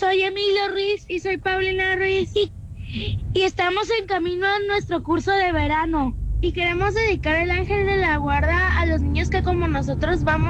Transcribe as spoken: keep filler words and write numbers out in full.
Soy Emilio Ruiz y soy Paulina Ruiz y, y estamos en camino a nuestro curso de verano y queremos dedicar el ángel de la guarda a los niños que como nosotros vamos